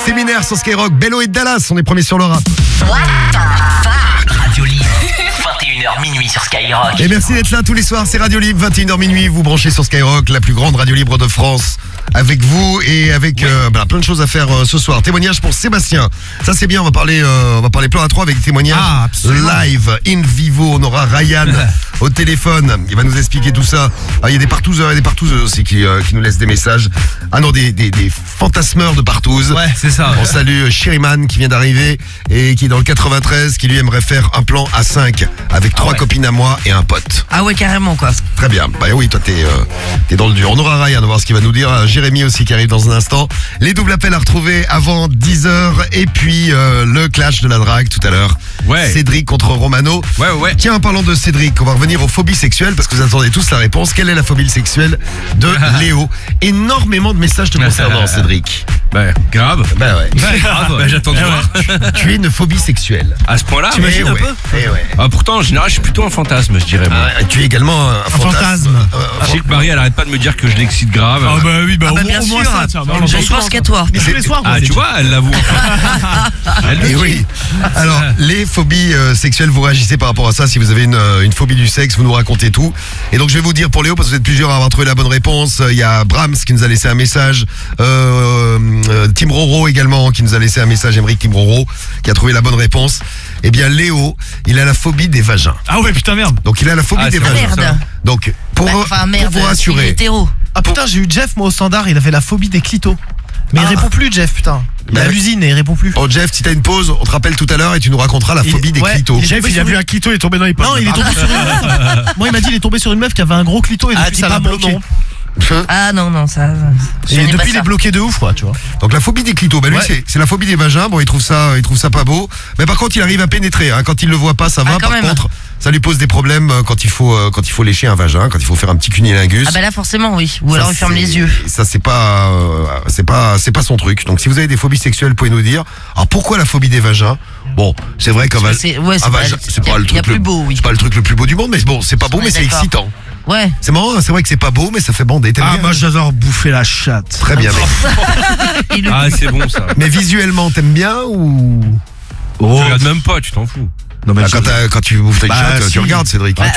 Séminaire sur Skyrock, Bello et Dallas, on est premiers sur le rap. Radio Libre, 21h minuit sur Skyrock. Et merci d'être là tous les soirs, c'est Radio Libre, 21h minuit, vous branchez sur Skyrock, la plus grande radio libre de France. Avec vous et avec plein de choses à faire ce soir. Témoignage pour Sébastien. Ça c'est bien, on va parler plan à 3 avec des témoignages live, in vivo. On aura Ryan au téléphone. Il va nous expliquer tout ça. Il y a des partouzeurs et des partouzeuses aussi qui nous laissent des messages. Ah non, des fantasmeurs de partouzes. Ouais, c'est ça. On salue Chériman qui vient d'arriver et qui est dans le 93, qui lui aimerait faire un plan à 5 avec 3 copines à moi et un pote. Ah ouais, carrément quoi. Très bien. Bah oui, toi t'es dans le dur. On aura Ryan, on va voir ce qu'il va nous dire. Jérémy aussi qui arrive dans un instant. Les doubles appels à retrouver avant 10h. Et puis le clash de la drague tout à l'heure. Ouais. Cédric contre Romano. Ouais. Tiens, en parlant de Cédric, on va revenir aux phobies sexuelles parce que vous attendez tous la réponse. Quelle est la phobie sexuelle de Léo? Énormément de messages te concernant, Cédric. Bah, grave. Bah ouais. Grave. Bah, j'attends de voir. Tu es une phobie sexuelle. À ce point-là, T'imagines un peu? Ah, pourtant, en général, je suis plutôt un fantasme, je dirais. Moi. Tu es également un fantasme. Je sais que Marie, elle arrête pas de me dire que je l'excite grave. Ah bah oui, Ah bah bien sûr, je pense qu'à toi. tous les soirs. Ah, tu vois, elle l'avoue. Et oui. Alors, les phobies sexuelles, vous réagissez par rapport à ça. Si vous avez une phobie du sexe, vous nous racontez tout. Et donc, je vais vous dire pour Léo, parce que vous êtes plusieurs à avoir trouvé la bonne réponse. Il y a Brahms qui nous a laissé un message. Tim Roro également qui nous a laissé un message. Émeric Tim Roro qui a trouvé la bonne réponse. Eh bien, Léo, il a la phobie des vagins. Ah ouais, putain, merde. Donc, il a la phobie des vagins. Merde. Donc, pour vous Il est rassurer. hétéro. Ah putain, j'ai eu Jeff, moi, au standard, il avait la phobie des clitos. Mais il répond plus, Jeff, putain. Il est à l'usine et il répond plus. Oh, Jeff, si t'as une pause, on te rappelle tout à l'heure et tu nous raconteras la phobie des clitos. Jeff, il a vu un clito, il est tombé dans les pommes. Non, il est tombé sur une meuf. Moi, il m'a dit, il est tombé sur une meuf qui avait un gros clito et depuis, ça l'a bloqué. Ah non, ça. Et depuis, il est bloqué de ouf, quoi, tu vois. Donc la phobie des clitos, lui c'est la phobie des vagins. Bon, il trouve ça pas beau. Mais par contre, il arrive à pénétrer. Hein. Quand il le voit pas, ça va. Par contre, ça lui pose des problèmes quand il faut lécher un vagin, quand il faut faire un petit cunilingus. Ah bah là forcément oui. Ou alors il ferme les yeux. Ça c'est pas son truc. Donc si vous avez des phobies sexuelles, vous pouvez nous dire. Alors pourquoi la phobie des vagins? Bon, c'est vrai qu'un vagin, c'est pas le truc le plus beau. C'est pas le truc le plus beau du monde, mais bon, c'est pas beau, mais c'est excitant. Ouais. C'est marrant, c'est vrai que c'est pas beau, mais ça fait bander. Moi j'adore bouffer la chatte. Très bien. Ah, c'est bon ça. Mais visuellement, t'aimes bien ou? Tu regardes même pas, tu t'en fous. Non, mais quand tu bouffes une chatte, tu regardes, Cédric. Toi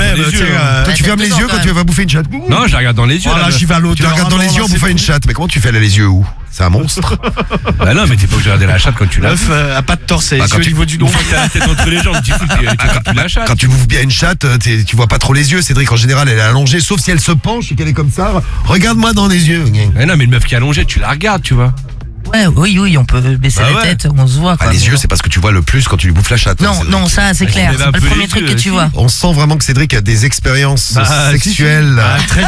tu fermes les yeux quand tu vas bouffer une chatte. Non, je la regarde dans les yeux. J'y vais à l'autre. Tu la regardes dans les yeux en bouffant une chatte. Mais comment tu fais là les yeux où? C'est un monstre. Bah non, mais t'es pas obligé de regarder la chatte quand tu la Meuf, à pas de torse, c'est au niveau du dos. T'as la tête entre les jambes, tu fous la chatte. Quand tu bouffes bien une chatte, tu vois pas trop les yeux. Cédric, en général, elle est allongée, sauf si elle se penche et qu'elle est comme ça. Regarde-moi dans les yeux. Mais non, mais une meuf qui est allongée, tu la regardes, tu vois. Ouais, oui, on peut baisser la tête, on se voit. Les yeux, c'est parce que tu vois le plus quand tu lui bouffes la chatte. Non, ça c'est clair. C'est pas le premier truc que tu vois. On sent vraiment que Cédric a des expériences sexuelles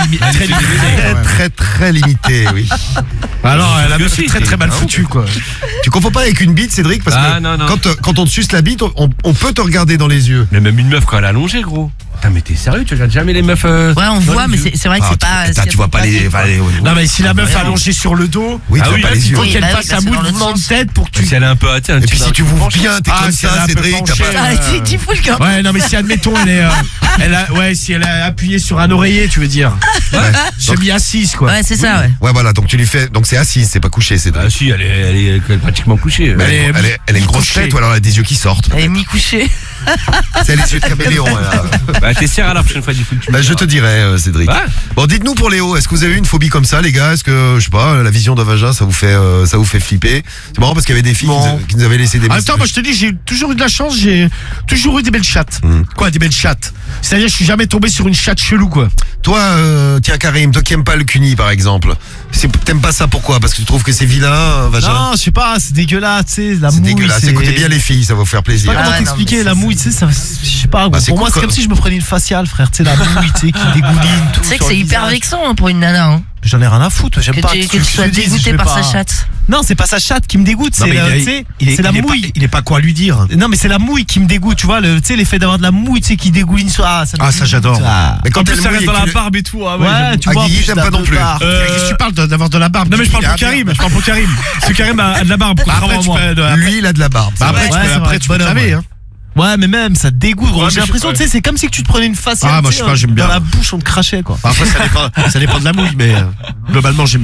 très limitées, oui. Alors, la meuf est très mal foutue, quoi. Tu confonds pas avec une bite, Cédric, parce que quand on te suce la bite, on peut te regarder dans les yeux. Mais même une meuf quand elle est allongée, gros. Putain, mais t'es sérieux, tu regardes jamais les meufs Ouais, on voit, mais c'est vrai que c'est pas. Tu vois pas les. Non, mais si la meuf est allongée sur le dos, tu vois pas les yeux. il faut qu'elle fasse un mouvement de tête pour que tu. Si elle est un peu atteinte. Et puis si tu bouffes bien, t'es comme ça, Cédric. Tu fous le cœur. Ouais, non, mais si admettons, si elle a appuyé sur un oreiller, tu veux dire. J'ai mis assise, quoi. Ouais, c'est ça, ouais. Ouais, voilà, donc tu lui fais. Donc c'est assise, c'est pas couché, Cédric. Ah si, elle est pratiquement couchée. Elle a une grosse tête ou alors elle a des yeux qui sortent. Elle est mi-couchée. C'est les yeux de caméléon. Bah, t'essaies à la prochaine fois du coup. Je te dirais, Cédric. Bon, dites-nous pour Léo, est-ce que vous avez eu une phobie comme ça, les gars? Est-ce que, je sais pas, la vision d'un vagin, ça vous fait flipper? C'est marrant parce qu'il y avait des filles qui nous avaient laissé des messages. Attends, moi je te dis, j'ai toujours eu de la chance, j'ai toujours eu des belles chattes. Quoi, des belles chattes? C'est-à-dire, je suis jamais tombé sur une chatte chelou, quoi. Toi, tiens, Karim, toi qui aimes pas le cuni, par exemple. T'aimes pas ça, pourquoi? Parce que tu trouves que c'est vilain, un vagin? Non, je sais pas, c'est dégueulasse, tu sais, la mouille. C'est dégueulasse, écoutez bien les filles, ça va vous faire plaisir. Comment t'expliquer la mouille, tu sais, ça, je sais pas, pour moi c'est comme si je me prenais une faciale, frère, tu sais, la mouille, tu sais, qui dégouline, tout. Tu sais que c'est hyper vexant pour une nana, hein. J'en ai rien à foutre, j'aime pas que tu sois dégoûté par sa chatte. Non, c'est pas sa chatte qui me dégoûte, c'est la mouille. Il est pas quoi lui dire. Non, mais c'est la mouille qui me dégoûte, tu vois, tu sais, l'effet d'avoir de la mouille, tu sais, qui dégouline sur. Ça j'adore. Mais quand elle reste dans la barbe et tout, ouais, tu vois. Guigui, j'aime pas non plus. Qu'est-ce que tu parles d'avoir de la barbe? Non, mais je parle pour Karim, Parce que Karim a de la barbe, lui, il a de la barbe. Après, tu peux laver, hein. Ouais, mais même ça dégoûte, gros. J'ai l'impression, tu sais, c'est comme si tu te prenais une faciale. Moi je sais pas, j'aime bien. Dans la bouche, on te crachait, quoi. Après, ça dépend de la mouille, mais globalement, j'aime bien.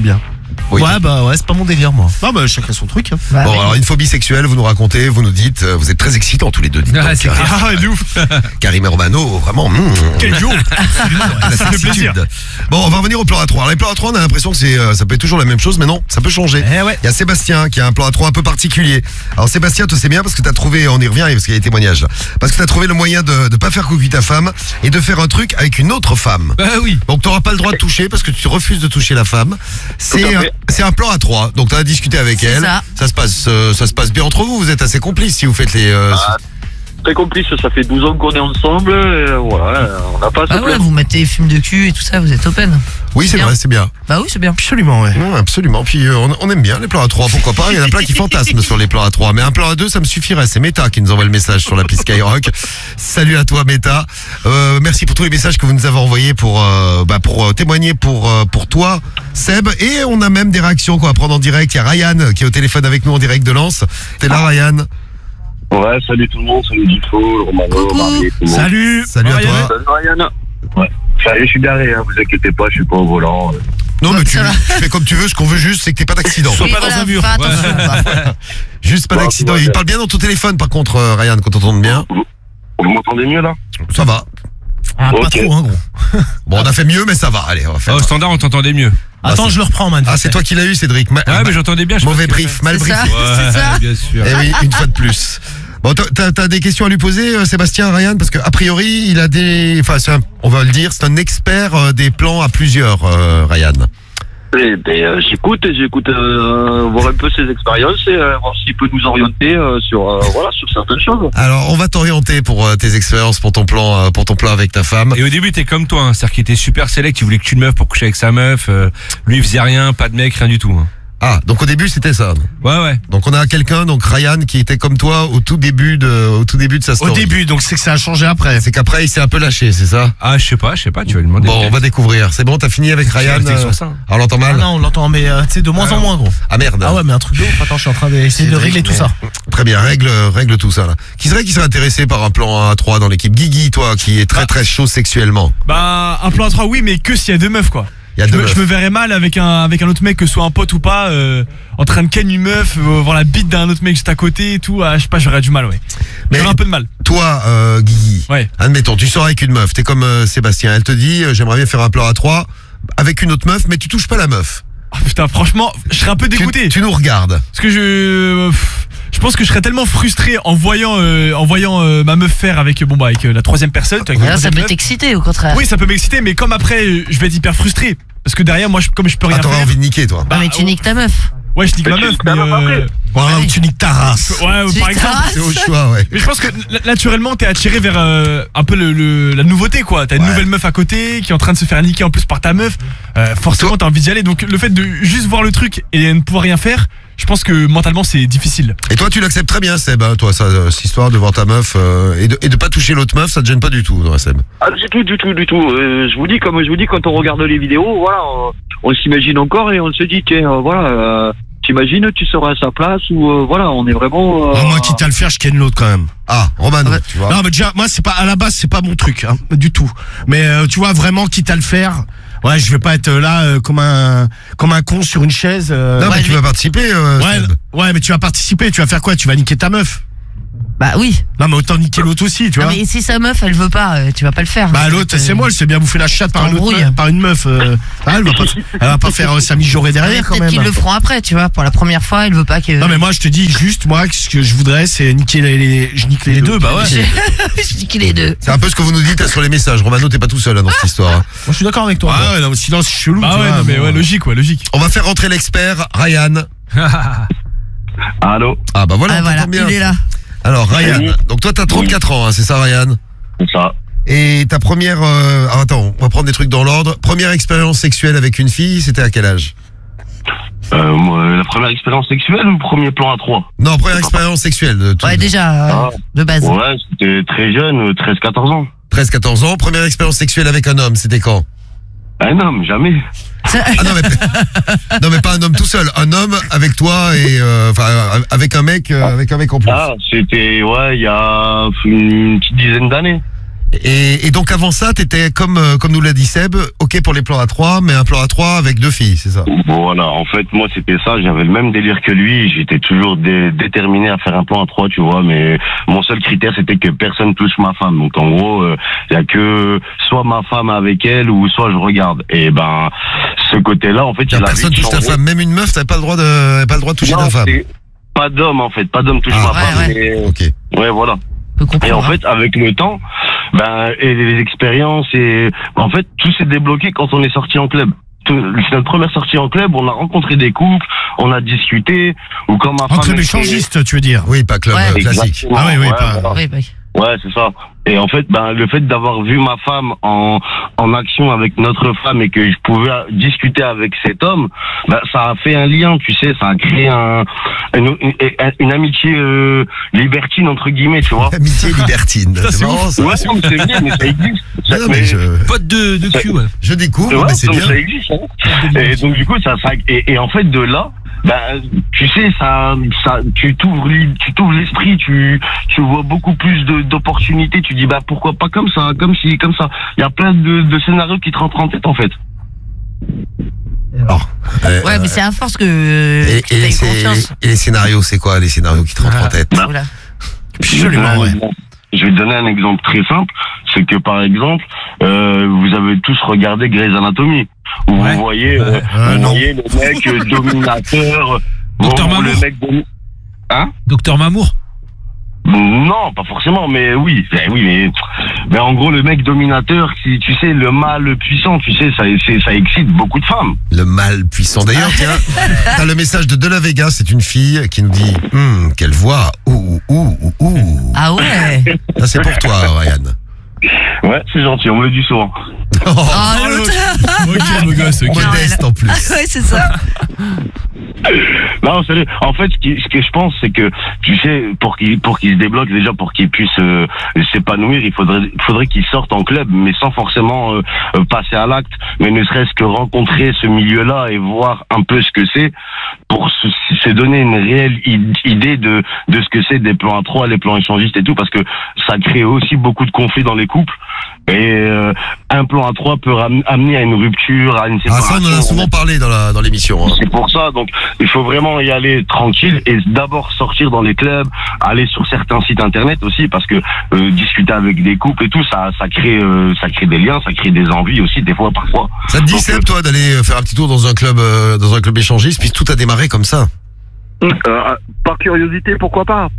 Oui. Ouais, bah ouais, c'est pas mon délire, moi. Non, bah chacun son truc. Hein. Bah, Bon, oui. alors une phobie sexuelle, vous nous racontez, vous nous dites, vous êtes très excitants tous les deux. Dites donc, c'est Karim. Ah, de ouf. Karim et Romano, vraiment. Quel duo. La Ça fait plaisir. certitude. Bon, on va revenir au plan A3. Alors, les plans A3, on a l'impression que ça peut être toujours la même chose, mais non, ça peut changer. Eh ouais. Il y a Sébastien qui a un plan A3 un peu particulier. Alors Sébastien, toi c'est bien parce que t'as trouvé, on y revient parce qu'il y a des témoignages là, parce que t'as trouvé le moyen de pas faire coucou ta femme et de faire un truc avec une autre femme. Bah oui. Donc t'auras pas le droit de toucher parce que tu refuses de toucher la femme. C'est un plan A3. Donc t'as discuté avec C'est elle. ça. Ça se passe bien entre vous. Vous êtes assez complices si vous faites les. Très complice, ça fait 12 ans qu'on est ensemble, voilà, on n'a pas à se Bah ouais, plaindre. vous mettez les films de cul et tout ça, vous êtes open. Oui, c'est bien. vrai, c'est bien. Bah oui, c'est bien. Absolument, ouais. Ouais, absolument. Puis on aime bien les plans A3, pourquoi pas. Il y en a plein qui fantasment sur les plans A3. Mais un plan A2, ça me suffirait. C'est Meta qui nous envoie le message sur l'appli Skyrock. Salut à toi, Meta. Merci pour tous les messages que vous nous avez envoyés pour témoigner pour toi, Seb. Et on a même des réactions qu'on va prendre en direct. Il y a Ryan qui est au téléphone avec nous en direct de Lens. T'es là, Ryan? Ouais, salut tout le monde, salut Difo, Romano, Coucou. Marie, tout le monde. Salut. Salut à Ryan. toi. Salut Ryan. Ouais, salut, je suis garé, hein, vous inquiétez pas, je suis pas au volant. Non, mais tu Ça va. fais comme tu veux. Ce qu'on veut juste, c'est que t'aies pas d'accident. Sois Oui, pas dans un mur. fais attention, bah. Juste pas Ouais, d'accident. ouais. Il parle bien dans ton téléphone, par contre, Ryan, quand on t'entend bien. Vous m'entendez mieux là? Ça va. Ah, pas Ok. trop, hein, gros. Bon, on a fait mieux, mais ça va. Allez, on va faire. Au standard, on t'entendait mieux. Attends, c'est- je le reprends, man. Ah, c'est toi qui l'as eu, Cédric. Ouais, mais j'entendais bien. je sais pas Mauvais ce qu'il brief, mal C'est ça. briefé. fait. C'est ça. Ouais, bien sûr. Eh oui, une fois de plus. Bon, t'as des questions à lui poser, Sébastien, Ryan, parce que a priori, il a des, enfin, on va le dire, c'est un expert des plans à plusieurs, Ryan. Eh ben, j'écoute voir un peu ses expériences et voir s'il peut nous orienter sur certaines choses. Alors, on va t'orienter pour tes expériences, pour ton plan avec ta femme. Et au début, t'es comme toi, hein. C'est-à-dire qu'il était super sélect, il voulait que tu une meuf pour coucher avec sa meuf. Lui, il faisait rien, pas de mec, rien du tout. Hein. Ah, donc au début, c'était ça. Ouais. Donc on a quelqu'un, donc Ryan, qui était comme toi au tout début de sa story. Au début, donc c'est que ça a changé après. C'est qu'après, il s'est un peu lâché, c'est ça? Ah, je sais pas, tu vas lui demander. Bon, on va découvrir. C'est bon, t'as fini avec Ryan? resté sur ça. Ah, on l'entend Ah mal? non, on l'entend, mais tu sais, de moins en moins, gros. Ah merde. Ah ouais, mais un truc de ouf. Attends, je suis en train d'essayer de régler tout ça. Très bien, règle tout ça là. Qui serait intéressé par un plan A3 dans l'équipe? Guigui, toi, qui est très chaud sexuellement. Bah, un plan à 3, oui, mais que s'il y a deux meufs, quoi. Il y a deux meufs. Je me verrais mal avec un autre mec, que ce soit un pote ou pas, en train de ken une meuf, voir la bite d'un autre mec juste à côté et tout. Je sais pas, j'aurais du mal, ouais. Mais J'aurais un peu de mal. toi, Guigui, Ouais. admettons, tu sors avec une meuf, t'es comme Sébastien, elle te dit, j'aimerais bien faire un plan A3 avec une autre meuf, mais tu touches pas la meuf. Ah, putain, franchement, je serais un peu dégoûté. Tu nous regardes. Parce que je pense que je serais tellement frustré en voyant ma meuf faire avec la troisième personne. avec la Là, ça troisième peut meuf. t'exciter, au contraire. Oui, ça peut m'exciter, mais comme après, je vais être hyper frustré. Parce que derrière, moi, comme je peux rien Ah, t'aurais faire. envie de niquer, toi. Ah, mais tu niques ta meuf. Ouais, je nique Mais ma tu meuf, niques ta mais. meuf après. Voilà, tu niques ta race. Ouais, Tu par niques exemple. ta race. C'est au choix, ouais. Mais je pense que naturellement t'es attiré vers un peu la nouveauté, quoi. T'as une Ouais. nouvelle meuf à côté qui est en train de se faire niquer en plus par ta meuf. Forcément t'as envie d'y aller. Donc le fait de juste voir le truc et ne pouvoir rien faire, je pense que mentalement c'est difficile. Et toi, tu l'acceptes très bien, Seb, hein, toi, ça, cette histoire de voir ta meuf et de pas toucher l'autre meuf, ça te gêne pas du tout, toi, Seb. Ah, du tout. Je vous dis, comme je vous dis, quand on regarde les vidéos, voilà, on s'imagine encore et on se dit, tiens, t'imagines, tu seras à sa place ou voilà, on est vraiment. Ah, moi, quitte à le faire, je ken l'autre quand même. Ah, Romano, tu vois. Non, mais déjà, moi, c'est pas, à la base, c'est pas mon truc, hein, du tout. Mais, tu vois, vraiment, quitte à le faire, ouais, je vais pas être là, comme un con sur une chaise, Non, mais tu vas participer, ouais, Seb. ouais, mais tu vas participer, tu vas faire quoi? Tu vas niquer ta meuf. Bah oui. Non, mais autant niquer l'autre aussi, tu Non, vois. mais si sa meuf, elle veut pas, tu vas pas le faire. Bah, l'autre, c'est moi, elle s'est bien bouffé la chatte par, T'embrouilles. par une meuf, elle va pas faire sa mijaurée derrière, quand Peut-être même. qu'ils le feront après, tu vois. Pour la première fois, elle veut pas que. Non, mais moi, je te dis juste, moi, ce que je voudrais, c'est niquer je nique les deux, bah ouais. Je dis qu'il est deux. C'est un peu ce que vous nous dites sur les messages. Romano, t'es pas tout seul là, dans cette histoire. hein. Moi, je suis d'accord avec toi. Ah ouais, non, sinon, c'est chelou. Bah tu ouais, vois, non, mais bon, ouais, logique, ouais, logique. On va faire rentrer l'expert, Ryan. Allô, Ah bah voilà, Ah on voilà, t'entend bien. il est là. Alors, Ryan, Oui. donc toi, t'as 34 ans, hein, c'est ça, Ryan? c'est ça. Et ta première... ah, attends, on va prendre des trucs dans l'ordre. Première expérience sexuelle avec une fille, c'était à quel âge? Moi, la première expérience sexuelle ou le premier plan à 3? Non, première expérience sexuelle. Ouais, déjà, Ah. de base. Ouais, c'était très jeune, 13-14 ans. 13-14 ans. Première expérience sexuelle avec un homme, c'était quand? Ah non, jamais. Ah non, mais pas un homme tout seul. Un homme avec toi et... Enfin, avec un mec en plus. Ah, c'était, ouais, il y a une petite dizaine d'années. Et donc avant ça, t'étais comme nous l'a dit Seb, ok pour les plans à 3, mais un plan à 3 avec 2 filles, c'est ça? Voilà, en fait, moi, c'était ça. J'avais le même délire que lui. J'étais toujours déterminé à faire un plan à 3, tu vois. Mais mon seul critère, c'était que personne touche ma femme. Donc, en gros, il y a que soit ma femme avec elle ou soit je regarde. Et ben, ce côté-là, en fait, il y a personne touche ta femme, même une meuf, t'avais pas le droit de toucher ta femme. Pas d'homme, en fait. Pas d'homme touche ma femme. Ouais. Ok. Ouais, voilà. Et en fait, avec le temps, et les expériences en fait, tout s'est débloqué quand on est sorti en club. C'est notre première sortie en club, on a rencontré des couples, on a discuté, ou comme ma femme. En club échangiste, tu veux dire? Oui, pas club classique. Ah oui, pas. Ouais, c'est ça. Et en fait, le fait d'avoir vu ma femme en action avec notre femme et que je pouvais discuter avec cet homme, ça a fait un lien, tu sais, ça a créé une amitié libertine entre guillemets, tu vois. Amitié libertine. C'est marrant ça. Ouais, c'est bien, mais ça existe. Pote de cul, ouais. Je découvre, mais c'est bien. Ça existe. Hein. Et donc du coup, et en fait de là. Tu sais, tu t'ouvres l'esprit, tu vois beaucoup plus d'opportunités, tu dis, pourquoi pas comme ça, comme ci, comme ça. Il y a plein de scénarios qui te rentrent en tête, en fait. Alors, ouais, mais c'est à force que t'as eu confiance. Et les scénarios, c'est quoi, les scénarios qui te rentrent en tête? Voilà. Je vais te donner un exemple très simple, c'est que par exemple, vous avez tous regardé Grey's Anatomy, où vous voyez le mec dominateur, Docteur Mamour. le mec Docteur Mamour. Non, pas forcément, mais oui, mais en gros le mec dominateur, tu sais, le mâle puissant, tu sais, ça excite beaucoup de femmes. Le mâle puissant. D'ailleurs, tiens, t'as le message de la Vega, c'est une fille qui nous dit, quelle voix, ouh. Ah ouais. Ça c'est pour toi, Ryan. Ouais, c'est gentil, on me le dit souvent. L'autre. Ok, beau gosse, ok. Modeste en plus. Ouais, c'est ça. Non, sérieux. En fait, ce que je pense, c'est que, tu sais, pour qu'il se débloque, déjà, pour qu'il puisse s'épanouir, il faudrait qu'il sorte en club, mais sans forcément passer à l'acte, mais ne serait-ce que rencontrer ce milieu-là et voir un peu ce que c'est, pour se donner une réelle idée de ce que c'est des plans à 3, les plans échangistes et tout, parce que ça crée aussi beaucoup de conflits dans les couples. Et un plan à 3 peut amener à une rupture, à une séparation. Ah, ça, on en a souvent parlé dans l'émission. Hein. C'est pour ça, donc il faut vraiment y aller tranquille et d'abord sortir dans les clubs, aller sur certains sites internet aussi, parce que discuter avec des couples et tout, ça crée des liens, ça crée des envies aussi, des fois, parfois. Ça te dit, Seb, toi, d'aller faire un petit tour dans un club échangiste, puis tout a démarré comme ça? Par curiosité, pourquoi pas,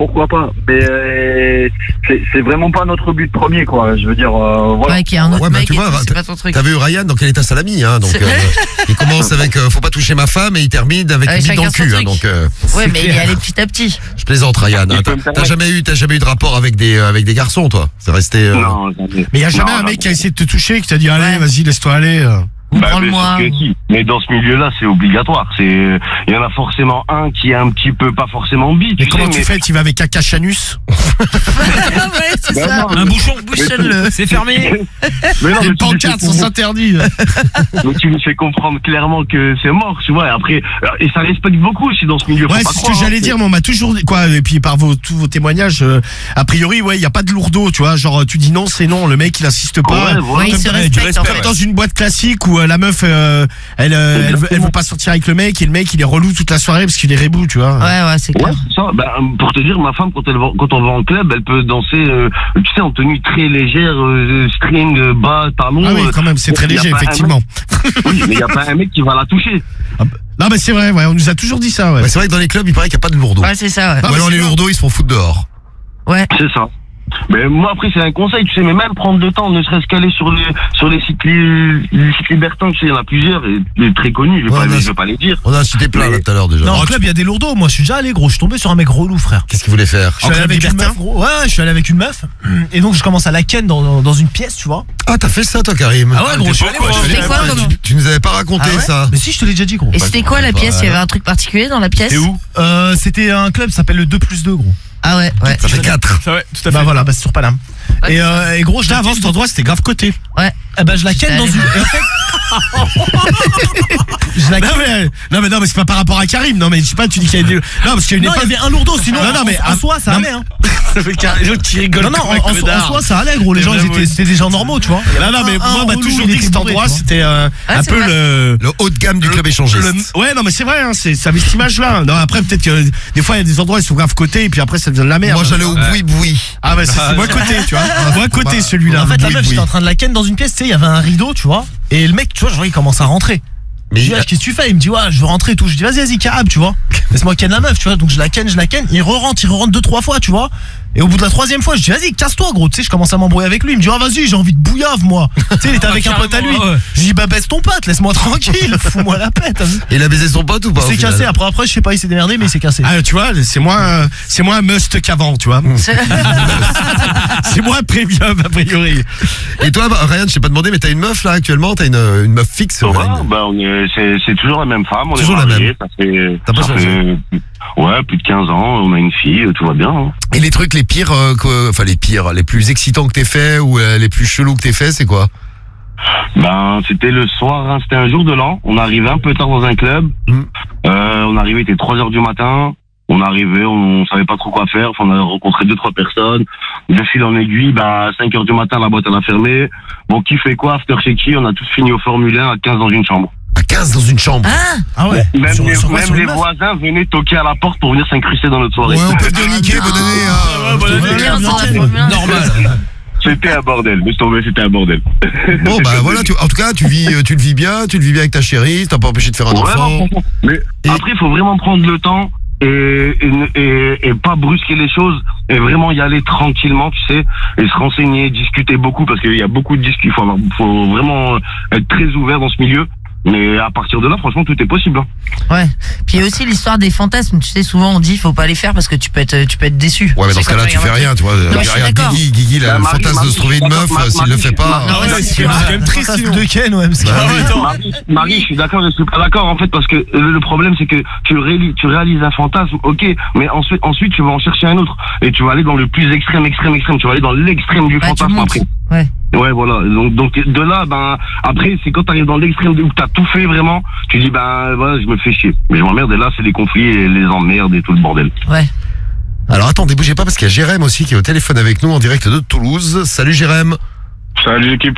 mais c'est vraiment pas notre but premier, quoi. Je veux dire, voilà. Ouais, qu'il y a un autre mec, tu vois, c'est pas ton truc. T'as vu Ryan dans quel état ça l'a mis, hein, donc il commence avec faut pas toucher ma femme et il termine avec une bite dans le cul, hein, donc. Ouais, mais il est allé petit à petit. Je plaisante, Ryan. Hein, t'as jamais eu de rapport avec des garçons, toi? C'est resté. Non, jamais. Mais il y a jamais un mec qui a essayé de te toucher, qui t'a dit allez, vas-y, laisse-toi aller. Prends-le-moi. Mais dans ce milieu-là, c'est obligatoire. Il y en a forcément un qui est un petit peu, pas forcément bi. Mais comment tu fais? Tu vas avec un cachanus? Ouais, c'est ça. Un bouchon, bouchonne-le. c'est fermé. Mais non, Une pancarte, ça s'interdit. Donc tu me fais comprendre clairement que c'est mort, tu vois. Et après, et ça respecte beaucoup aussi dans ce milieu. Ouais, c'est ce que j'allais dire, mais on m'a toujours dit, quoi, et puis par tous vos témoignages, a priori, ouais, il y a pas de lourdeau, tu vois, genre, tu dis non, c'est non, le mec, il insiste pas. Ouais, voilà. Ouais, il se respecte, en fait. Dans une boîte classique où la meuf, elle veut pas sortir avec le mec, et le mec, il est relou toute la soirée parce qu'il est rebou, tu vois. Ouais, c'est clair. Ouais, c'est ça. Pour te dire, ma femme, quand on va en club, elle peut danser, tu sais, en tenue très légère, string, bas, talons. Ah oui, quand même, c'est très léger, effectivement. Oui, mais il y a pas un mec qui va la toucher. Non, mais c'est vrai, ouais, on nous a toujours dit ça, ouais. C'est vrai que dans les clubs, il paraît qu'il n'y a pas de lourdeau. Ouais, c'est ça, ouais. Ou alors les lourdeaux, ils se font foutre dehors. Ouais. C'est ça. Mais moi après c'est un conseil, tu sais, mais même prendre le temps, ne serait-ce qu'aller sur les sites libertins, tu sais, il y en a plusieurs et très connus, je vais pas les dire. On a cité plein là tout à l'heure déjà. Non, en club, il y a des lourdeaux. Moi, je suis déjà allé, gros. Je suis tombé sur un mec relou, frère. Qu'est-ce qu'il voulait faire? Je suis allé avec une meuf, gros. Ouais, je suis allé avec une meuf. Et donc, je commence à la ken dans une pièce, tu vois. Ah, t'as fait ça, toi, Karim? Ah ouais, gros, je suis allé. C'était quoi, comment? Tu nous avais pas raconté ça? Mais si, je te l'ai déjà dit, gros. Et c'était quoi la pièce? Il y avait un truc particulier dans la pièce? Et où? C'était un club, ça s'appelle le 2+2, gros. Ah ouais. Ça fait 4. Ça, ouais, tout à fait. Bah voilà, c'est sur Paname. Ouais, et gros, j'étais avant cet endroit, c'était grave coté. Ouais. Eh ben je la ken dans une. Et en fait, je la ken. Non mais c'est pas par rapport à Karim. Non mais je sais pas, tu dis qu'il y a des. Non parce qu'il y a une Non, il y avait un lourdeau, sinon. Non mais en soi ça allait. Hein. qui rigole. Non, en soi ça allait, gros. Les gens c'était des gens normaux, tu vois. Non mais moi on m'a toujours dit que cet endroit c'était un peu le haut de gamme du club échangiste. Ouais non mais c'est vrai, ça avait cette image là. Non après peut-être que des fois il y a des endroits ils sont grave cotés et puis après ça devient de la merde. Moi j'allais au boui. Ah bah c'est moi côté, tu vois. Moi côté celui-là. En fait la meuf j'étais en train de la ken dans une pièce, tu sais, il y avait un rideau, tu vois. Et le mec, tu vois, genre il commence à rentrer. Mais je dis, qu'est-ce que tu fais? Il me dit, ouais, je veux rentrer et tout. Je dis, vas-y, carab, tu vois. Laisse-moi ken la meuf, tu vois. Donc je la ken. Il re-rentre 2-3 fois, tu vois. Et au bout de la 3e fois, je dis, vas-y, casse-toi, gros. Tu sais, je commence à m'embrouiller avec lui. Il me dit, ah, vas-y, j'ai envie de bouillave, moi. Tu sais, il était avec un pote à lui. Je dis, bah, baisse ton pote, laisse-moi tranquille. Fous-moi la pète. Et il a baisé son pote ou pas? Il s'est cassé. Après, je sais pas, il s'est démerdé, mais il s'est cassé. Ah, tu vois, c'est moins must qu'avant, tu vois. C'est moins premium, a priori. Et toi, Ryan, je t'ai pas demandé, mais t'as une meuf, là, actuellement? T'as une meuf fixe? Ouais, bah, c'est toujours la même femme. On toujours est mariés, la même. T'as pas changé? Ouais, plus de 15 ans, on a une fille, tout va bien. Hein. Et les trucs les pires, les plus excitants que t'aies fait ou les plus chelous que t'aies fait, c'est quoi? Ben, c'était le soir, hein, c'était un jour de l'an. On arrivait un peu tard dans un club. On arrivait, il était 3h du matin. On arrivait, on savait pas trop quoi faire. Enfin, on a rencontré 2-3 personnes. De fil en aiguille, à 5h du matin, la boîte elle a fermé. Bon, qui fait quoi? After chez qui? On a tous fini au Formule 1 à 15 dans une chambre. À 15 dans une chambre? Ah ouais. Même les voisins venaient toquer à la porte pour venir s'incruster dans notre soirée. Ouais, on peut te niquer, bonne année. Normal. C'était un bordel, laisse tomber, c'était un bordel. Bon bah voilà, en tout cas tu le vis bien avec ta chérie, t'as pas empêché de faire un enfant. Mais après il faut vraiment prendre le temps et pas brusquer les choses et vraiment y aller tranquillement, tu sais, et se renseigner, discuter beaucoup parce qu'il y a beaucoup de discussions, faut vraiment être très ouvert dans ce milieu. Mais à partir de là, franchement, tout est possible. Hein. Ouais. Puis il y a aussi l'histoire des fantasmes. Tu sais, souvent on dit faut pas les faire parce que tu peux être déçu. Ouais, mais dans ce cas-là, tu fais rien, tu vois. Derrière Guigui, le fantasme de se trouver une meuf, s'il le fait pas. C'est quand même triste de Ken, ouais. Marie, je suis d'accord, je suis pas d'accord en fait parce que le problème c'est que tu réalises un fantasme, ok, mais ensuite tu vas en chercher un autre et tu vas aller dans le plus extrême. Tu vas aller dans l'extrême du fantasme après. Ouais, voilà. Donc de là, après, c'est quand t'arrives dans l'extrême où t'as tout fait vraiment, tu dis, voilà, je me fais chier. Mais je m'emmerde et là, c'est les conflits et les emmerdes et tout le bordel. Ouais. Alors attendez, bougez pas parce qu'il y a Jérém aussi qui est au téléphone avec nous en direct de Toulouse. Salut Jérém. Salut l'équipe.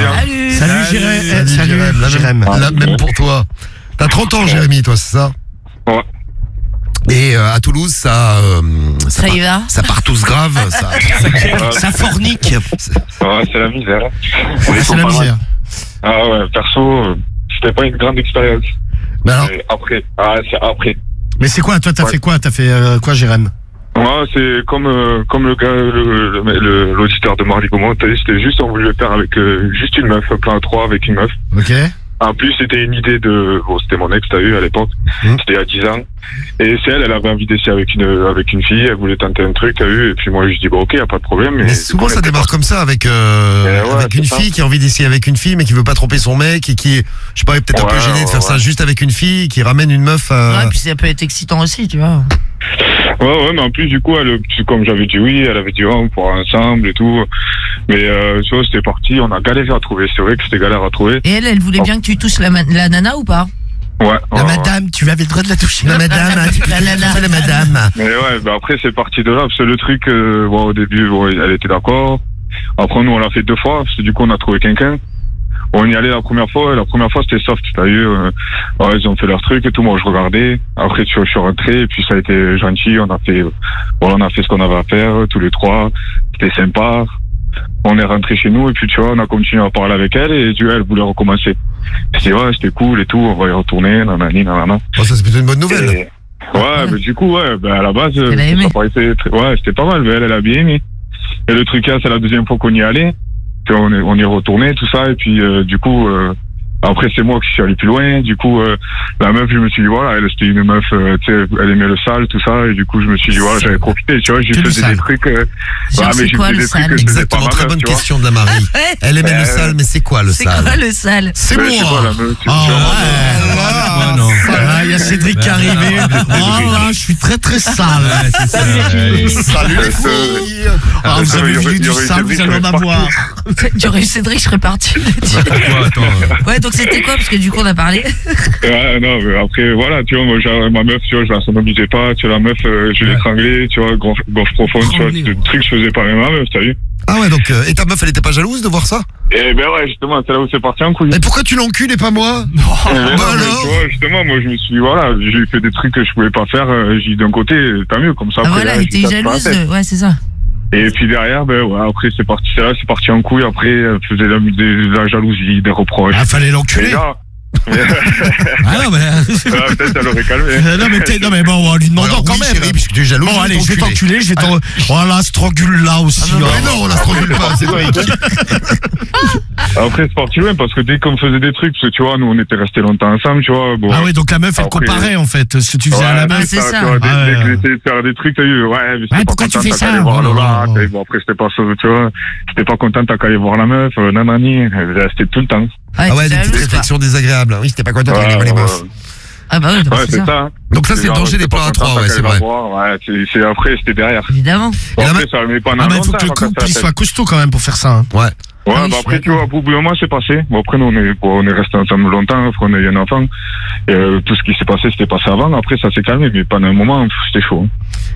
Salut Jérém. La même pour toi. T'as 30 ans Jérémy, toi, c'est ça? Ouais. Et à Toulouse, ça y va. Ça part tous grave, ça fornique. Ouais, c'est la misère. C'est la misère. Ah ouais, perso, c'était pas une grande expérience. Mais alors c'est après. Mais c'est quoi? Toi, t'as fait quoi? T'as fait quoi, Jérém? Moi, c'est comme le gars, l'auditeur de Marley Gaumont, c'était juste, on voulait le faire avec juste une meuf, un plan à 3 avec une meuf. Ok. En plus, c'était une idée c'était mon ex, t'as vu, à l'époque. C'était il y a 10 ans. Et c'est elle avait envie d'essayer avec une fille, elle voulait tenter un truc, t'as vu. Et puis moi, je dis, ok, y a pas de problème. Mais souvent, ça démarre comme ça, avec une fille qui a envie d'essayer avec une fille, mais qui veut pas tromper son mec et qui, je sais pas, est peut-être un peu gêné de faire ça juste avec une fille, qui ramène une meuf Ouais, puis ça peut être excitant aussi, tu vois. Ouais, mais en plus, du coup, comme j'avais dit oui, elle avait dit on pourra ensemble et tout. Mais tu vois, c'était parti, on a galéré à trouver. C'est vrai que c'était galère à trouver. Et elle voulait bien que tu touches la nana ou pas? Ouais. La madame, tu avais le droit de la toucher. La madame, la madame. Mais ouais, après, c'est parti de là. Parce que le truc, au début, elle était d'accord. Après, nous, on l'a fait 2 fois. Parce que du coup, on a trouvé quelqu'un. On y allait la première fois c'était soft, t'as vu, ils ont fait leur truc et tout, moi je regardais, après je suis rentré et puis ça a été gentil, on a fait ce qu'on avait à faire, tous les 3, c'était sympa, on est rentré chez nous et puis tu vois, on a continué à parler avec elle et tu vois, elle voulait recommencer. C'était cool et tout, on va y retourner, nanani. Oh, ça c'est plutôt une bonne nouvelle. Mais du coup, à la base, ça paraissait c'était pas mal, mais elle a bien aimé. Et le truc là, c'est la deuxième fois qu'on y allait. On y est retourné, tout ça, et puis du coup, après c'est moi qui suis allé plus loin, du coup, la meuf, je me suis dit, voilà, c'était une meuf, tu sais, elle aimait le sale, tout ça, et du coup, je me suis dit, voilà, j'avais profité, tu vois, j'ai fait des trucs, mais j'ai fait des trucs que je faisais pas ma meuf, très bonne question de la Marie. Elle aimait le sale, mais c'est quoi le sale? C'est quoi le sale? C'est moi! Il y a Cédric qui est arrivé. Oh là, je suis très très sale. Salut les filles. Ah, vous avez vu du sale, vous allez en avoir. J'aurais eu Cédric, je serais parti. Ouais, donc c'était quoi? Parce que du coup, on a parlé. Ouais, non, mais après, voilà, tu vois, moi, ma meuf, tu vois, je la sonomisais pas, tu vois, la meuf, je l'ai étranglée, tu vois, gorge profonde, tu vois, des trucs que je faisais pas avec ma meuf, t'as vu? Ah ouais, donc, et ta meuf, elle était pas jalouse de voir ça? Eh ben ouais, justement, c'est là où c'est parti en couille. Mais pourquoi tu l'encules et pas moi? Non, bah mais alors tu vois, justement, moi, je me suis, voilà, j'ai fait des trucs que je pouvais pas faire, j'ai dit d'un côté, tant mieux, comme ça. Ah après, voilà, là, et t'es jalouse, ouais, c'est ça. Et puis derrière, ben ouais, après c'est parti, c'est parti en couille. Après, elle faisait de la jalousie, des reproches. Ah, fallait l'enculer. Ah non, mais. Peut-être elle aurait calmé. Non, mais bon, on lui demandant quand même. Chérie, puisque tu es jaloux. Bon, allez, je vais t'enculer, je vais t'en. Voilà, strangule là aussi. Mais non, on la strangule pas, c'est vrai. Après, c'est parti loin parce que dès qu'on faisait des trucs, parce que tu vois, nous on était restés longtemps ensemble, tu vois. Bon, ah oui, donc la meuf, elle après, comparait en fait ce que tu faisais à la meuf. c'est ça. Tu vois, dès que j'essayais de faire des trucs, t'as eu, ouais, mais Ouais, pourquoi tu fais ça? Voir Lola, bon, après, c'était pas ça, tu vois. J'étais pas content, t'as qu'à aller voir la meuf, nanani. C'était tout le temps. Ah ouais, des petites réflexions désagréables. Oui, c'était pas content d'aller voir les meufs. Ah bah oui, ouais, c'est ça. Donc ça, c'est le danger des plans à 3, ouais, c'est vrai. Ouais, c'est après, c'était derrière. Évidemment. Bon, après, ça met pas Ah, mais il faut que le couple il soit costaud quand même pour faire ça. Ouais. Ouais, bah après, tu vois, au bout d'un moment, c'est passé. Bon, après, nous, on est restés ensemble longtemps, après, on a eu un enfant. Et tout ce qui s'est passé, c'était passé avant. Après, ça s'est calmé, mais pendant un moment, c'était chaud.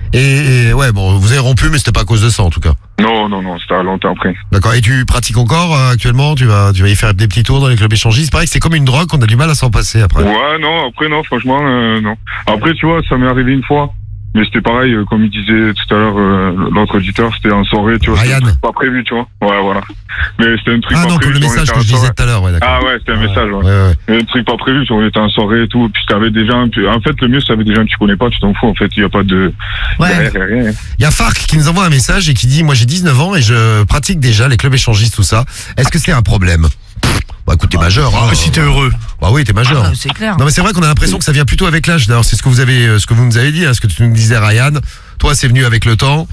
Et ouais, bon, vous avez rompu, mais c'était pas à cause de ça, en tout cas. Non, c'était longtemps après. D'accord. Et tu pratiques encore actuellement? Tu vas y faire des petits tours dans les clubs échangistes. Pareil que c'est comme une drogue, on a du mal à s'en passer après. Ouais, non, après, non, franchement, non. Après, tu vois, ça m'est arrivé une fois. Mais c'était pareil, comme il disait tout à l'heure, l'autre auditeur, c'était en soirée, tu vois. Ryan. C'était pas prévu, tu vois. Ouais, voilà. Mais c'était un truc pas prévu. Ah non, comme le message que je disais tout à l'heure, ouais, d'accord. Ah ouais, c'était un message, ouais. Mais un truc pas prévu, tu vois, on était en soirée et tout, puis t'avais des gens, en fait, le mieux, c'est avec des gens que tu connais pas, tu t'en fous, en fait, il y a pas de... Ouais. Rien. Il y a Farc qui nous envoie un message et qui dit, moi j'ai 19 ans et je pratique déjà les clubs échangistes, tout ça. Est-ce que c'est un problème? Bah écoute, t'es majeur, hein. Si t'es heureux. Bah oui, t'es majeur. Ah, c'est clair. Non mais c'est vrai qu'on a l'impression que ça vient plutôt avec l'âge. D'ailleurs, c'est ce que vous nous avez dit, hein, ce que tu nous disais, Ryan. Toi, c'est venu avec le temps.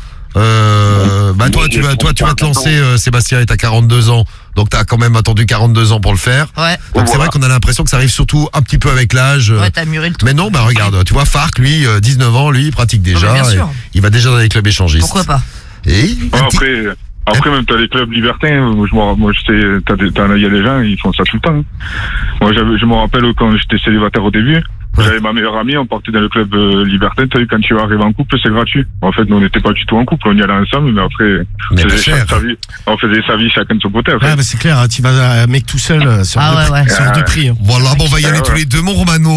Bah toi, tu vas te lancer, Sébastien, et t'as 42 ans. Donc t'as quand même attendu 42 ans pour le faire. Ouais. Donc c'est vrai qu'on a l'impression que ça arrive surtout un petit peu avec l'âge. Ouais, t'as mûri le truc. Mais non, bah regarde, tu vois, Farc, lui, 19 ans, lui, il pratique déjà. bien sûr. Il va déjà dans les clubs échangistes. Pourquoi pas? Et Après, même t'as les clubs libertins. Moi, je sais, il y a des gens, ils font ça tout le temps. Hein. Moi, je me rappelle quand j'étais célibataire au début. J'avais ma meilleure amie, on partait dans le club libertin. T'as vu, quand tu arrives en couple, c'est gratuit. En fait, nous, on n'était pas du tout en couple, on y allait ensemble, mais après, on faisait sa vie chacun de son côté. Ouais, mais c'est clair, hein, tu vas un mec tout seul sur deux prix. Hein. Voilà, bon, on va y aller tous les deux, mon Romano.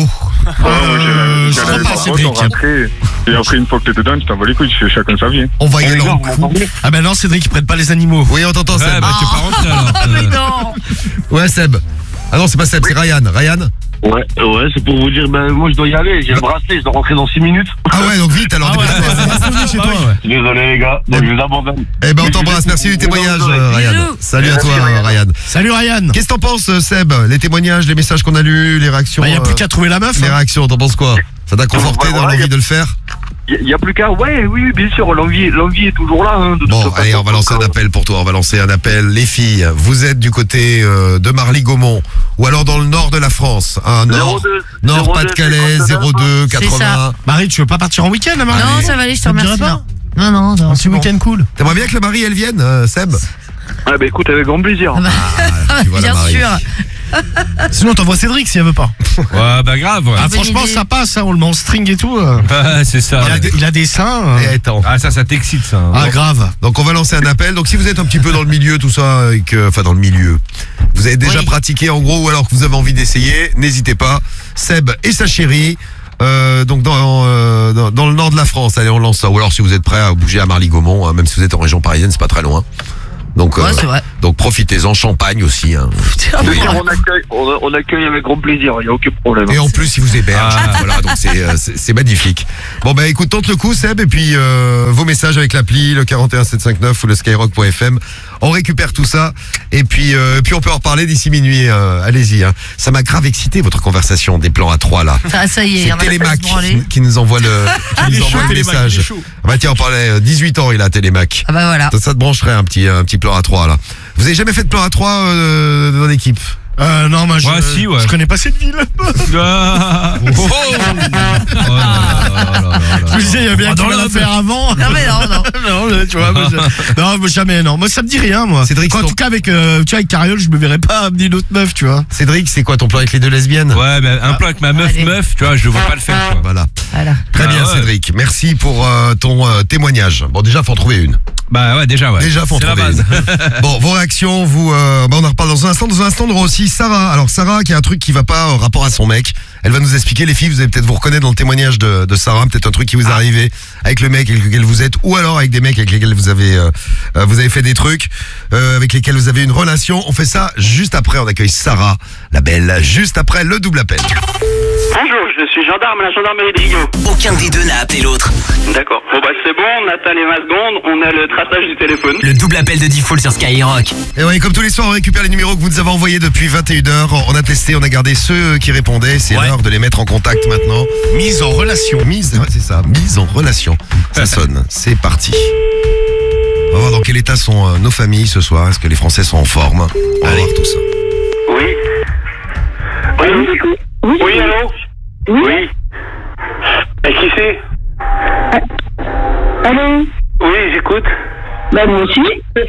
Je crois pas, Cédric. Et après, une fois que t'es dedans, tu t'en vas les couilles, tu fais chacun sa vie. Hein. On va y aller en couple. Ah ben non, Cédric, ils prennent pas les animaux. Oui, on t'entend, Seb. Bah, tu es pas rentré alors. Mais non. Ouais, Seb. Ah non, c'est pas Seb, c'est Ryan. Ryan? Ouais, c'est pour vous dire, ben moi je dois y aller, j'ai le bracelet, je dois rentrer dans 6 minutes. Ah ouais, donc vite alors. Chez toi, ouais. Désolé les gars, donc je vous abandonne. Eh ben on t'embrasse, merci du témoignage, Ryan. Salut à toi, Ryan. Salut Ryan. Qu'est-ce que t'en penses, Seb? Les témoignages, les messages qu'on a lus, les réactions. Bah, y a plus qu'à trouver la meuf. Les réactions, t'en penses quoi? Ça t'a conforté dans l'envie de le faire? Il y a plus qu'à, oui, bien sûr, l'envie est toujours là. Hein, bon, allez, on va lancer un appel pour toi, on va lancer un appel. Les filles, vous êtes du côté de Marly-Gaumont, ou alors dans le nord de la France, nord Pas-de-Calais, 02 80. Marie, tu veux pas partir en week-end, là, Marie? Non, ça va aller, je te remercie. pas Non, un petit week-end cool. T'aimerais bien que la Marie, elle vienne, Seb? Ah bah écoute, avec grand plaisir. Tu vois, la Bien Marie. sûr. Sinon, t'envoies Cédric si elle veut pas. Ouais, bah grave. Ah, franchement, ça passe, hein, on le met en string et tout. Ouais, c'est ça. Il a des seins. Et attends. Ah, ça t'excite, ça. Hein. Ah, grave. Donc on va lancer un appel. Donc si vous êtes un petit peu dans le milieu, tout ça, et que, enfin dans le milieu, vous avez déjà pratiqué en gros, ou alors que vous avez envie d'essayer, n'hésitez pas. Seb et sa chérie. Donc dans le nord de la France, allez, on lance ça. Ou alors si vous êtes prêt à bouger à Marly-Gaumont, hein, même si vous êtes en région parisienne, c'est pas très loin. Donc, c'est vrai. Donc profitez-en, Champagne aussi. Hein. Oui, on accueille avec grand plaisir, il n'y a aucun problème. Et en plus, ils vous hébergent. Voilà, donc c'est magnifique. Bon, bah écoute, tente le coup, Seb, et puis vos messages avec l'appli, le 41759 ou le skyrock.fm. On récupère tout ça, et puis on peut en reparler d'ici minuit. Allez-y. Hein. Ça m'a grave excité, votre conversation des plans à 3 là. Ça y est, c'est Télémac qui nous envoie le message. Ah bah tiens, on parlait 18 ans, il a Télémac. Ah bah voilà. Ça te brancherait un petit plan à 3 là. Vous avez jamais fait de plan à 3 dans l'équipe? Non, moi Ouais, si, ouais. je connais pas cette ville. Ah. Oh. Je me disais, il y a bien qu'il va faire avant. Non, mais non. Non, tu vois, moi, jamais, non. Moi, ça me dit rien, moi. Cédric, en tout cas, avec, tu vois, avec Cariole, je me verrais pas amener une autre meuf, tu vois. Cédric, c'est quoi ton plan avec les deux lesbiennes? Ouais, mais un plan avec ma meuf, tu vois, je vois pas le faire, quoi. Voilà. Très Ah, bien, ouais. Cédric. Merci pour ton témoignage. Bon, déjà, faut en trouver une. Bah ouais, déjà, ouais. Déjà, faut en C'est la trouver base. une. Bon, vos réactions, vous, on en reparle dans un instant. Dans un instant, on aura aussi Sarah. Alors, Sarah, qui a un truc qui va pas rapport à son mec. Elle va nous expliquer, les filles, vous allez peut-être vous reconnaître dans le témoignage de Sarah, peut-être un truc qui vous est arrivé avec le mec avec lequel vous êtes, ou alors avec des mecs avec lesquels vous avez fait des trucs, avec lesquels vous avez une relation. On fait ça juste après, on accueille Sarah, la belle, juste après le double appel. Bonjour, je suis gendarme à la gendarmerie de Rio. Aucun des deux n'a appelé l'autre. D'accord. Bon bah c'est bon, on atteint les 20 secondes, on a le traçage du téléphone. Le double appel de Diffoul sur Skyrock. Et oui, comme tous les soirs, on récupère les numéros que vous nous avez envoyés depuis 21h. On a testé, on a gardé ceux qui répondaient. C'est l'heure de les mettre en contact maintenant. Mise en relation. Ouais, c'est ça, mise en relation. Ça sonne, c'est parti. On va voir dans quel état sont nos familles ce soir. Est-ce que les Français sont en forme? On va voir tout ça. Oui. Oui, allô? Oui. Et qui c'est? Allô? Oui, j'écoute. Bah moi aussi.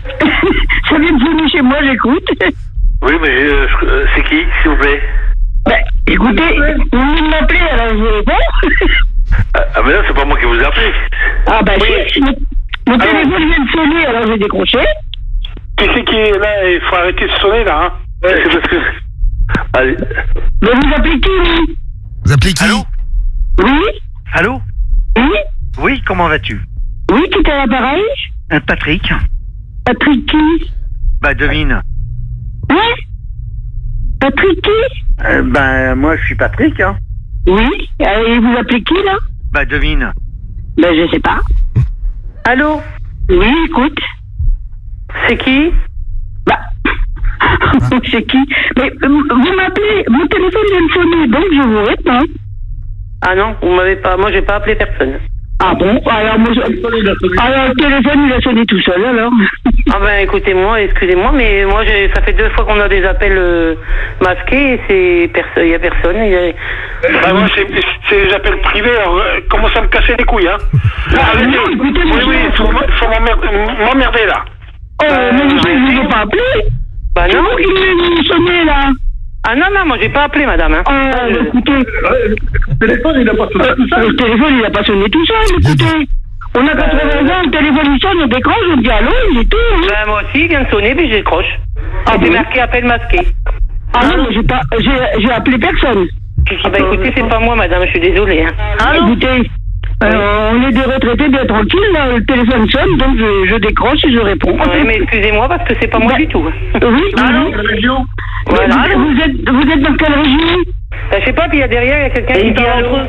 Ça vient de venir chez moi, j'écoute. Oui, mais c'est qui, s'il vous plaît? Bah écoutez, vous venez de m'appeler, alors je réponds. Ah mais non, c'est pas moi qui vous ai appelé. Ah bah si, mon téléphone vient de sonner, alors j'ai décroché. Qui c'est qui est là? Il faut arrêter de sonner là, hein? C'est parce que... Allez. Mais vous appelez qui, vous? Vous appelez qui? Allô? Oui? Allô? Oui? Oui, comment vas-tu? Oui, qui est à l'appareil? Patrick? Patrick qui? Bah devine. Ouais? Patrick qui? Moi je suis Patrick, hein. Oui? Et vous appelez qui, là? Bah devine. Ben je sais pas. Allô? Oui, écoute. C'est qui? Bah... c'est qui? Mais vous m'appelez, mon téléphone vient de sonner, donc je vous réponds. Ah non, vous m'avez pas... Moi, j'ai pas appelé personne. Ah bon? Alors, moi, alors le téléphone, il a sonné tout seul, alors. Ah ben, écoutez-moi, excusez-moi, mais moi, ça fait 2 fois qu'on a des appels masqués et il y a personne. Bah moi, c'est des appels privés, alors commence à me casser les couilles, hein. Ah, non, écoutez, oui, faut m'emmerder, là. Oh, mais je ne vous ai pas appelé. Bah non. C'est vous qui venez sonner, là. Ah non, moi j'ai pas appelé, madame. Hein. Écoutez, le téléphone il a pas sonné tout seul. Le téléphone il a pas sonné tout seul, écoutez. On a 80 ans, le téléphone il sonne, on décroche, on dit allô, il est tout. Hein. Bah moi aussi, il vient de sonner, puis je décroche. C'est marqué appel masqué. Ah non, mais j'ai appelé personne. Bah écoutez, c'est pas moi, madame, je suis désolée. Hein. Écoutez, on est des retraités bien tranquilles, là, le téléphone sonne, donc je décroche et je réponds. Oui, mais excusez-moi parce que c'est pas moi du tout. Oui, allô? région. Voilà. Vous êtes dans quelle région? Je sais pas, puis il y a derrière, il y a quelqu'un qui dit allô.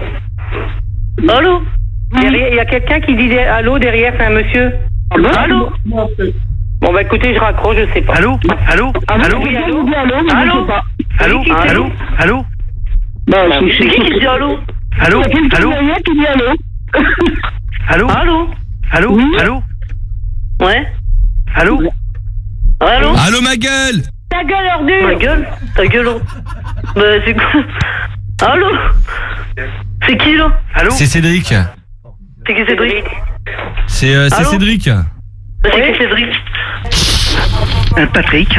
Allô? Il y a quelqu'un qui dit allô derrière, c'est un monsieur. Allô? Bon bah écoutez, je raccroche, je sais pas. Allô? Allô? Allô? Oui, allô? Allô? Allô? Allô? Allô? C'est qui dit allô? Allô? Allô? Qui dit allô? Allô? Allô? Allô? Allô? Ouais? Allô? Allô? Allô, ma gueule? Ta gueule ordure! Ma gueule? Ta gueule ordure? Bah c'est quoi? Allô? C'est qui là? Allô? C'est Cédric. C'est qui Cédric? C'est Cédric. C'est qui Cédric? Patrick.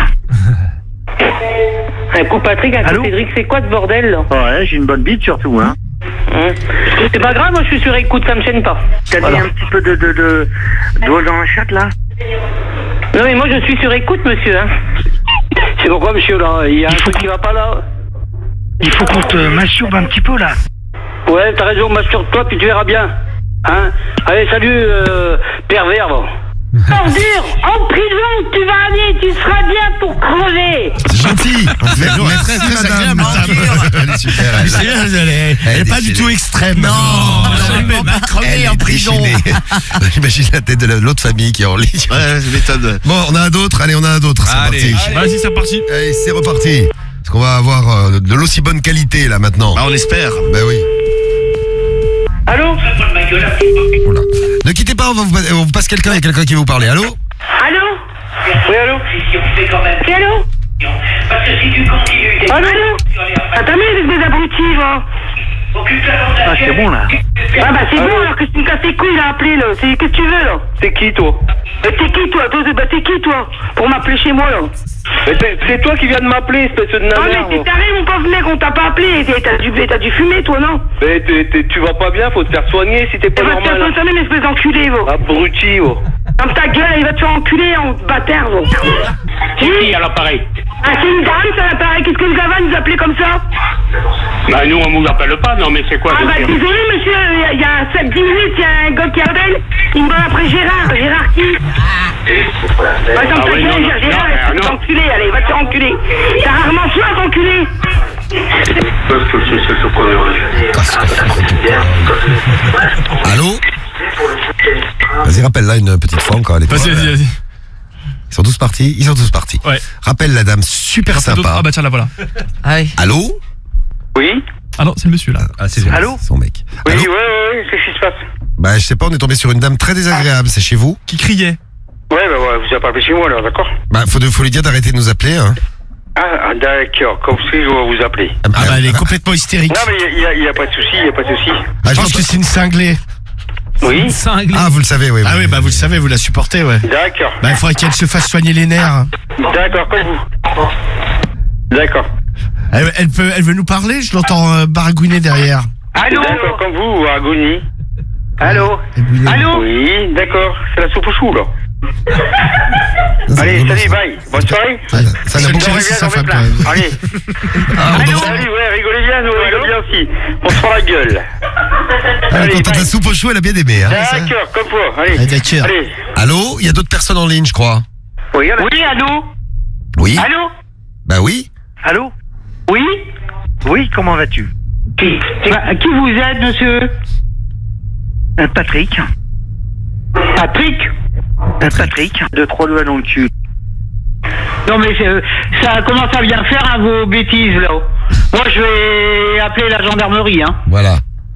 Un coup Patrick, un coup Cédric, c'est quoi ce bordel là? Ouais, j'ai une bonne bite surtout, hein. C'est pas grave, moi je suis sur écoute, ça me gêne pas. T'as dit un petit peu de doigt dans la chatte là? Non mais moi je suis sur écoute, monsieur. Hein. C'est pourquoi, monsieur, là? Il y a un truc qui va pas là? Il faut qu'on te masturbe un petit peu là. Ouais, t'as raison, masturbe-toi puis tu verras bien. Hein? Allez, salut, pervers, bon. Ordure, en prison, tu vas aller, tu seras bien pour crever. C'est gentil. Merci, madame. Elle est super. Elle est pas du tout extrême. Non, elle va crever en prison. J'imagine la tête de l'autre famille qui est en ligne. Ouais, je m'étonne. Bon, on a un d'autre. Allez, on a un d'autre. C'est parti. Vas-y, c'est reparti. Allez, c'est reparti. Est-ce qu'on va avoir de l'aussi bonne qualité là maintenant? Ah, on espère. Ben oui. Allô? Voilà. Ne quittez pas, on vous passe quelqu'un, il y a quelqu'un qui veut vous parler. Allô? Allô? Oui, allô? C'est allô? Allô? Attends, mais des abrutis, va. Ah, c'est bon là. Ah bah c'est bon, alors que tu me casses les couilles, là, appelé, là. Qu'est-ce que tu veux, là? C'est qui toi? T'es qui, toi? T'es qui, toi? Pour m'appeler chez moi, là? C'est toi qui viens de m'appeler, espèce de Ah, navire. mais t'es taré, mon pauvre mec, on t'a pas appelé. T'as dû fumer, toi, non? Mais tu vas pas bien, faut te faire soigner si t'es pas Va te faire normal. soigner, espèce d'enculé, va. Abruti, va. Ferme ta gueule, il va te faire enculer en bâtard, va. C'est qui à l'appareil? Ah, c'est une dame, ça l'appareil. Qu'est-ce que le gars va nous appeler comme ça? Bah nous on nous appelle pas, non mais c'est quoi? Ah bah désolé monsieur, il y a 7-10 minutes, il y a un gars qui appelle, il me donne après Gérard. Gérard qui? Va t'en ta gueule, Gérard, va te enculer, allez, va te faire enculer. T'as rarement soif, enculé. Allô? Vas-y, rappelle là une petite fois encore. Vas-y. Ils sont tous partis. Ouais. Rappelle la dame super sympa. Ah bah tiens, la voilà. Allô? Oui? Ah non, c'est le monsieur là. Ah, c'est Allô? Son mec. Oui, Allô? ouais, qu'est-ce qui se passe? Bah, je sais pas, on est tombé sur une dame très désagréable, c'est chez vous? Qui criait. Ouais, vous avez pas appelé chez moi là, d'accord? Bah, faut lui dire d'arrêter de nous appeler, hein. Ah, d'accord, comme si je vais vous appeler. Ah bah elle est complètement hystérique. Non mais il y a pas de souci, Ah, Je pense que c'est une cinglée. Oui? Ah, vous le savez, oui. Ah oui, bah vous le savez, vous la supportez, ouais. D'accord. Bah il faudrait qu'elle se fasse soigner les nerfs. D'accord, comme vous. D'accord. Elle veut nous parler, je l'entends baragouiner derrière. Allô? D'accord, comme vous, Agonie. Allô? Allô? Oui, d'accord, c'est la soupe aux choux là. Allez, salut, bye. Bonne soirée. Ça n'a Bonne sa femme, soirée, allez. Allô? Salut, ouais, rigolez bien, nous on rigole bien aussi. On se prend la gueule. Quand t'as ta soupe au chou, elle a bien aimé, hein. D'accord, comme toi, allez. D'accord. Allez. Allô? Il y a d'autres personnes en ligne, je crois. Oui, allô? Oui? Allô? Bah oui. Allô? Oui? Oui, comment vas-tu? Qui vous êtes, monsieur? Patrick. Patrick? Patrick. 2-3 doigts dans le cul. Non mais ça commence à bien faire, hein, vos bêtises, là. Moi, je vais appeler la gendarmerie, hein. Voilà.